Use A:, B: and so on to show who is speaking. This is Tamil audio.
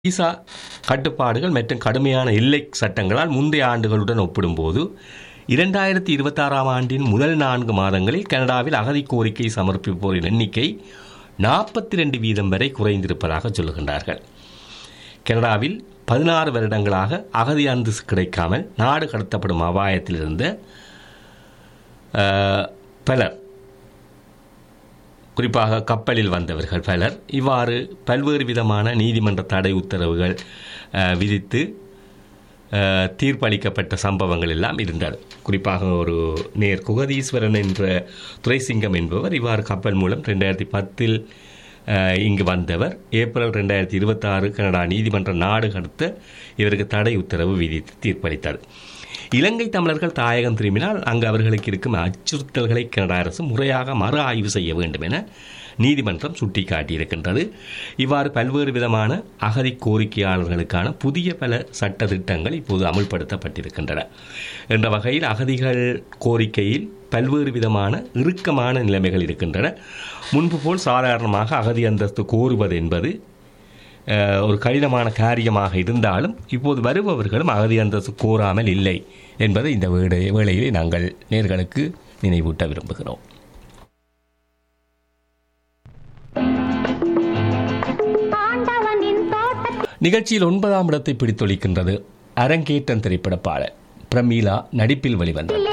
A: விசா கட்டுப்பாடுகள் மற்றும் கடுமையான எல்லை சட்டங்களால் முந்தைய ஆண்டுகளுடன் ஒப்பிடும்போது 2026ஆம் ஆண்டின் முதல் 4 மாதங்களில் கனடாவில் அகதி கோரிக்கை சமர்ப்பிப்போரின் எண்ணிக்கை 42% வரை குறைந்திருப்பதாக சொல்லுகின்றார்கள். கனடாவில் 16 வருடங்களாக அகதி அந்தஸ்து கிடைக்காமல் நாடு கடத்தப்படும் அபாயத்தில் இருந்த பலர், குறிப்பாக கப்பலில் வந்தவர்கள் பலர் இவ்வாறு பல்வேறு விதமான நீதிமன்ற தடை உத்தரவுகள் விதித்து தீர்ப்பளிக்கப்பட்ட சம்பவங்கள் எல்லாம் இருந்தது. குறிப்பாக ஒரு நேர் குகதீஸ்வரன் என்ற துரைசிங்கம் என்பவர் இவ்வாறு கப்பல் மூலம் 2010 இங்கு வந்தவர். ஏப்ரல் 2026 கனடா நீதிமன்ற நாடு கடத்த இவருக்கு தடை உத்தரவு விதித்து தீர்ப்பளித்தது. இலங்கை தமிழர்கள் தாயகம் திரும்பினால் அங்கு அவர்களுக்கு இருக்கும் அச்சுறுத்தல்களை கனடா அரசு முறையாக மறு ஆய்வு செய்ய வேண்டும் என நீதிமன்றம் சுட்டிக்காட்டியிருக்கின்றது. இவ்வாறு பல்வேறு விதமான அகதி கோரிக்கையாளர்களுக்கான புதிய பல சட்ட திட்டங்கள் இப்போது அமுல்படுத்தப்பட்டிருக்கின்றன. என்ற வகையில் அகதிகள் கோரிக்கையில் பல்வேறு விதமான இறுக்கமான நிலைமைகள் இருக்கின்றன. முன்பு போல் சாதாரணமாக அகதி அந்தஸ்து கோருவது என்பது ஒரு கடினமான காரியமாக இருந்தாலும் இப்போது வருபவர்களும் அகதி அந்தஸ்து கோராமல் இல்லை என்பதை இந்த வேளையிலே நாங்கள் நேர்களுக்கு நினைவூட்ட விரும்புகிறோம். நிகழ்ச்சியில் 9ஆம் இடத்தை பிடித்தொழிக்கின்றது அரங்கேற்றம் திரைப்பட பாடல். பிரமீளா நடிப்பில் வெளிவந்தது.